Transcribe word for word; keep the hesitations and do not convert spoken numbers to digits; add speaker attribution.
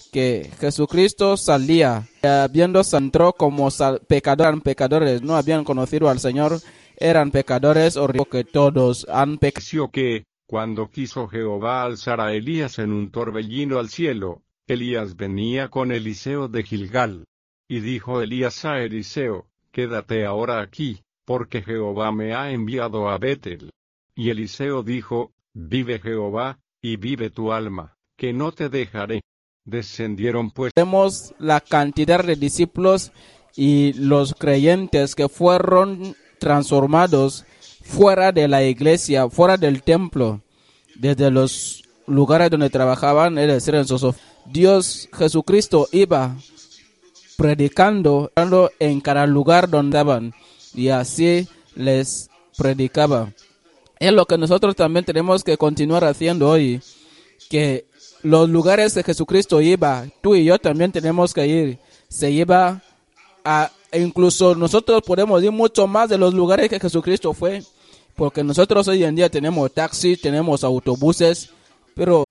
Speaker 1: que Jesucristo salía, habiendo entró como sal, pecador, eran pecadores, no habían conocido al Señor, eran pecadores, o que todos han pecado.
Speaker 2: Que, cuando quiso Jehová alzar a Elías en un torbellino al cielo, Elías venía con Eliseo de Gilgal. Y dijo Elías a Eliseo, quédate ahora aquí, porque Jehová me ha enviado a Betel. Y Eliseo dijo, vive Jehová, y vive tu alma, que no te dejaré. Descendieron pues.
Speaker 1: Vemos la cantidad de discípulos y los creyentes que fueron transformados fuera de la iglesia, fuera del templo, desde los lugares donde trabajaban, es decir, en sus Dios Jesucristo iba predicando en cada lugar donde estaban y así les predicaba. Es lo que nosotros también tenemos que continuar haciendo hoy, que los lugares que Jesucristo iba, tú y yo también tenemos que ir. Se iba a, e incluso nosotros podemos ir mucho más de los lugares que Jesucristo fue, porque nosotros hoy en día tenemos taxis, tenemos autobuses, pero